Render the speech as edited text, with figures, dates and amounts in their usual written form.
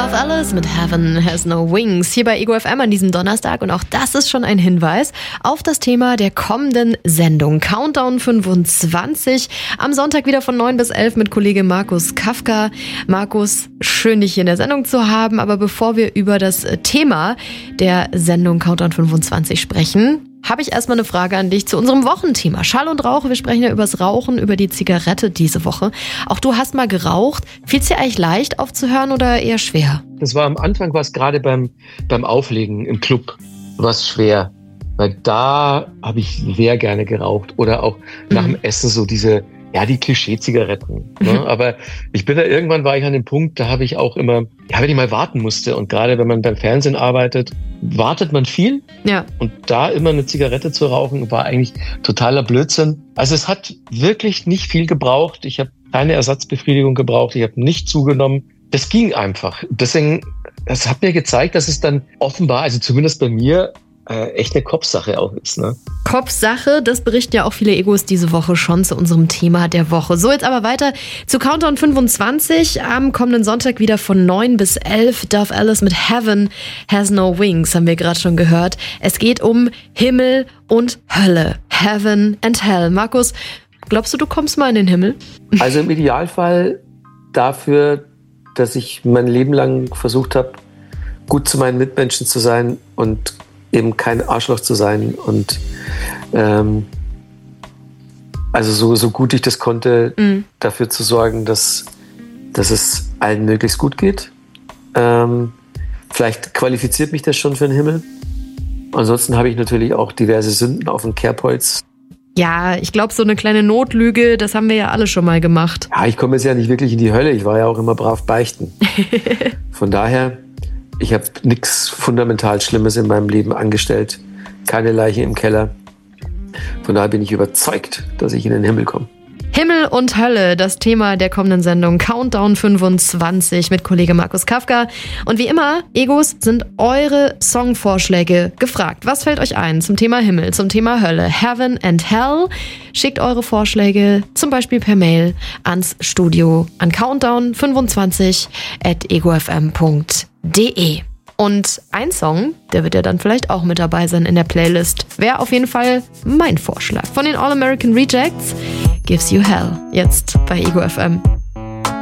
Dove Alice mit Heaven Has No Wings hier bei Ego FM an diesem Donnerstag und auch das ist schon ein Hinweis auf das Thema der kommenden Sendung Countdown 25. Am Sonntag wieder von 9 bis 11 mit Kollege Markus Kafka. Markus, schön dich hier in der Sendung zu haben, aber bevor wir über das Thema der Sendung Countdown 25 sprechen, habe ich erstmal eine Frage an dich zu unserem Wochenthema. Schall und Rauch, wir sprechen ja übers Rauchen, über die Zigarette diese Woche. Auch du hast mal geraucht. Fiel es dir eigentlich leicht aufzuhören oder eher schwer? Das war am Anfang, war es gerade beim Auflegen im Club, war es schwer. Weil da habe ich sehr gerne geraucht. Oder auch nach dem Essen so die Klischee-Zigaretten. Ne? Aber irgendwann war ich an dem Punkt, da habe ich auch immer, wenn ich mal warten musste und gerade wenn man beim Fernsehen arbeitet, wartet man viel. Ja. Und da immer eine Zigarette zu rauchen, war eigentlich totaler Blödsinn. Also es hat wirklich nicht viel gebraucht. Ich habe keine Ersatzbefriedigung gebraucht. Ich habe nicht zugenommen. Das ging einfach. Deswegen, das hat mir gezeigt, dass es dann offenbar, also zumindest bei mir, echt eine Kopfsache auch ist, ne? Kopfsache, das berichten ja auch viele Egos diese Woche schon zu unserem Thema der Woche. So, jetzt aber weiter zu Countdown 25. Am kommenden Sonntag wieder von 9 bis 11. Dove Alice mit Heaven Has No Wings, haben wir gerade schon gehört. Es geht um Himmel und Hölle. Heaven and Hell. Markus, glaubst du kommst mal in den Himmel? Also im Idealfall dafür, dass ich mein Leben lang versucht habe, gut zu meinen Mitmenschen zu sein und eben kein Arschloch zu sein und also so gut ich das konnte, dafür zu sorgen, dass es allen möglichst gut geht. Vielleicht qualifiziert mich das schon für den Himmel. Ansonsten habe ich natürlich auch diverse Sünden auf dem Kerbholz. Ja, ich glaube, so eine kleine Notlüge, das haben wir ja alle schon mal gemacht. Ja, ich komme jetzt ja nicht wirklich in die Hölle. Ich war ja auch immer brav beichten. Von daher, ich habe nichts fundamental Schlimmes in meinem Leben angestellt. Keine Leiche im Keller. Von daher bin ich überzeugt, dass ich in den Himmel komme. Himmel und Hölle, das Thema der kommenden Sendung Countdown 25 mit Kollege Markus Kafka. Und wie immer, Egos, sind eure Songvorschläge gefragt. Was fällt euch ein zum Thema Himmel, zum Thema Hölle, Heaven and Hell? Schickt eure Vorschläge zum Beispiel per Mail ans Studio an countdown25@egofm.de. Und ein Song, der wird ja dann vielleicht auch mit dabei sein in der Playlist, wäre auf jeden Fall mein Vorschlag. Von den All American Rejects, Gives You Hell, jetzt bei Ego FM.